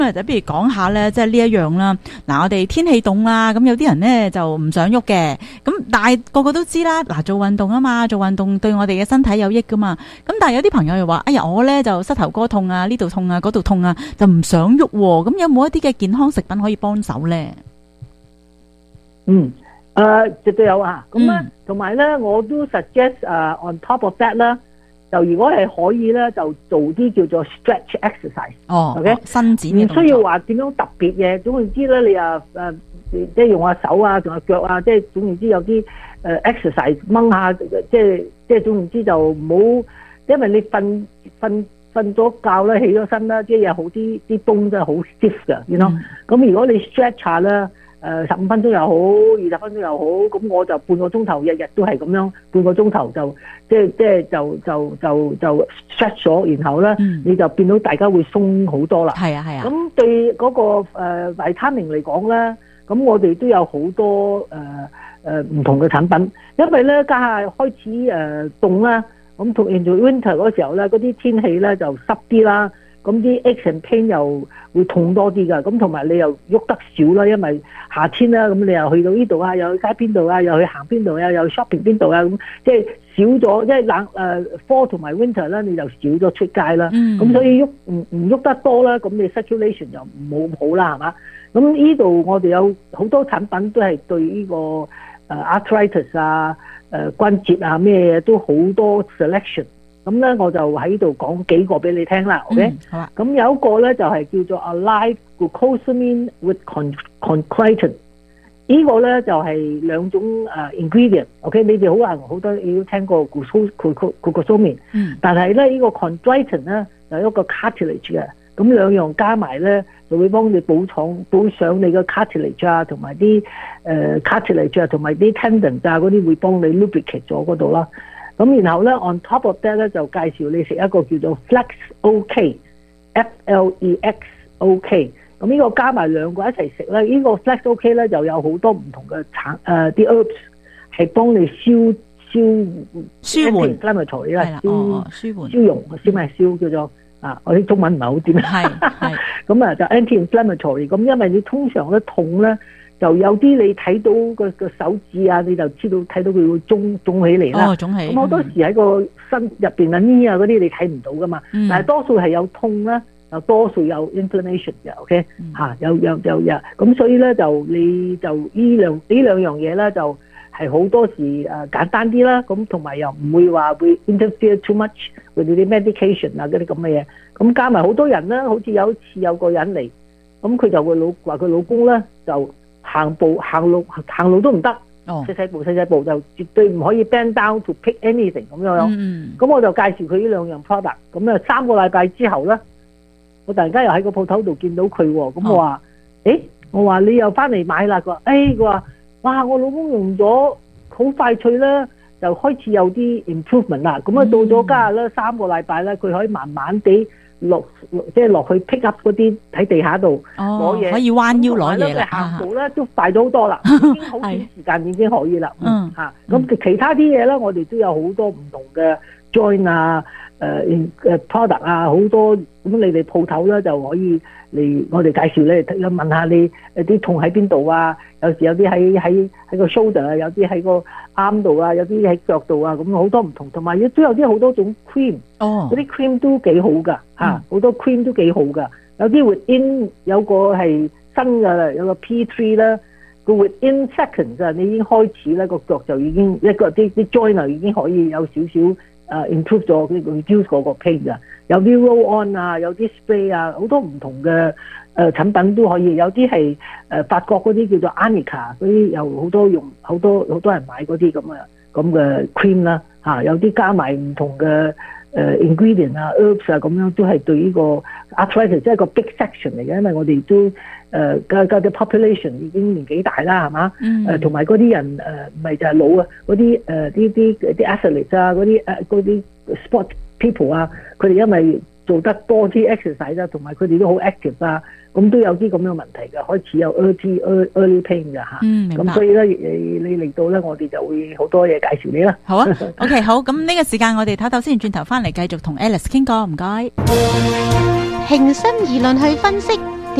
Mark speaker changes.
Speaker 1: 就不如講下咧，即係呢一樣啦。嗱，我哋天氣凍啦，咁有啲人咧就唔想喐嘅，咁但係個個都知啦。嗱，做運動啊嘛，做運動對我哋嘅身體有益噶嘛。咁但係有啲朋友又話：哎呀，我咧就膝頭哥痛啊，呢度痛啊，嗰度痛啊，就唔想喐喎。咁有冇一啲嘅健康食品可以幫手咧？
Speaker 2: 絕對有啊。咁咧，同埋咧，我都 suggest on top of that 啦。就如果係可以咧，就做啲叫做 stretch exercise。OK，
Speaker 1: 伸展嘅動作。
Speaker 2: 唔需要話點樣特別嘢，總言之咧，你即係用下手啊，仲有腳啊，即係總言之有啲exercise 掹下，即係總言之就唔好，因為你瞓咗覺咧，起咗身啦，即係有好啲bone真係好 stiff 㗎，you know。咁如果你 stretch 下咧。15分鐘又好，20分鐘又好，咁我就半個鐘頭，日日都係咁樣，半個鐘頭就即係就 stretch 咗，然後咧你就變到大家會鬆好多啦。
Speaker 1: 係啊。
Speaker 2: 咁對嗰個維他命嚟講咧，咁我哋都有好多唔同嘅產品，因為咧家下開始凍啦，咁同 into winter 嗰時候咧，嗰啲天氣咧就濕啲啦。咁啲 aches and pain 又會痛多啲㗎，咁同埋你又喐得少啦，因為夏天啦，咁你又去到呢度啊，又去街邊度啊，又去行邊度啊，又去 shopping 邊度啊，咁即係少咗，即係fall 同埋 winter 啦，你就少咗出街啦，咁所以唔喐得多啦，咁你 circulation 就唔好啦，係嘛？咁呢度我哋有好多產品都係對呢個arthritis 啊、關節啊咩嘢都好多 selection。咁咧我就喺度講幾個俾你聽啦 ，OK？ 好啊。咁有一個咧就係叫做 Alive Glucosamine with Chondroitin， 呢個咧就係兩種ingredient，OK？ 你哋好多你都聽過 glucosamine， 但係咧呢個 Chondroitin 咧就係一個 cartilage 嘅，咁兩樣加埋咧就會幫你補上你嘅 cartilage 啊，同埋啲cartilage 啊，同埋啲 tendon 啊嗰啲會幫你 lubricate 咗嗰度啦。咁然後咧 on top of that 咧就介紹你食一個叫做 Flex OK，Flex OK。咁呢個加埋兩個一齊食咧，呢個 Flex OK 咧就有好多唔同嘅啲 herbs 係幫你舒緩 inflammatory 啦，消融叫做我啲中文唔係好掂。係咁啊就 anti-inflammatory。咁因為你通常咧痛咧。就有啲你睇到個手指啊，你就知道睇到佢會腫起嚟啦。腫起。咁好多時喺個身入邊啊、呢啊嗰啲你睇唔到噶嘛。但係多數係有痛啦，又多數有 inflammation 嘅 ，OK？有。咁所以咧就你就呢兩樣嘢咧就係好多時簡單啲啦。咁同埋又唔會話會 interfere too much with 啲 medication 啊嗰啲咁嘅嘢。咁加埋好多人咧，好似有一次有個人嚟，咁佢就話佢老公咧就。行路都唔得，細步就絕對唔可以 bend down to pick anything 咁樣。咁我就介紹佢呢兩樣 product。咁啊3個禮拜之後咧，我突然間又喺個鋪頭度見到佢喎。咁我話你又翻嚟買啦？佢話哇，我老公用咗好快脆啦，就開始有啲 improvement 啦。咁啊到咗家下咧3個禮拜咧，佢可以慢慢地落去 pick up 嗰啲喺地下度攞嘢，
Speaker 1: 可以彎腰攞嘢啦。
Speaker 2: 行步咧都快咗好多啦，已經好短時間已經可以啦。咁其他啲嘢咧，我哋都有好多唔同嘅 join 啊、product 啊，好多咁你哋鋪頭咧就可以嚟我哋介紹你問下你啲痛喺邊度啊？有時有啲喺個 shoulder 啊，有啲喺個 arm 度啊，有啲喺腳度啊，咁好多唔同，同埋都有啲好多種 cream，嗰啲 cream 都幾好噶好多 cream 都幾好噶，有啲 within 有個係新嘅啦，有個 P3 啦，個 within seconds 啊，你已經開始咧個腳就已經一個啲 joiner 已經可以有少少improve 咗reduce 嗰個 pain 噶，有啲 roll on 啊，有啲 spray 啊，好多唔同嘅產品都可以，有啲係法國嗰啲叫做 Arnica 嗰啲，又好多用好多人買嗰啲咁嘅 cream 啦有啲加埋唔同嘅ingredient 啊 herbs 啊咁樣，都係對呢個 arthritis 即係個 big section 嚟嘅，因為我哋都嘅 population 已經年紀大啦，係嘛？同埋嗰啲人唔係就係老啊，嗰啲啲 athletes 啊，嗰啲 sport people 啊，佢哋因為做得多啲 exercise 啦，同埋佢哋都好 active 啊，咁都有啲咁樣問題嘅，開始有 early pain 嘅嚇。咁所以咧，你嚟到咧，我哋就會好多嘢介紹你啦。
Speaker 1: 好啊，OK， 好，咁呢個時間我哋唞先，轉頭翻嚟繼續同 Alice 傾過，唔該。
Speaker 3: 平心而論去分析